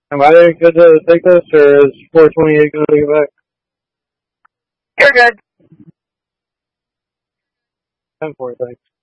Am I good to take this, or is 428 going to take it back? You're good. 10-4, thanks.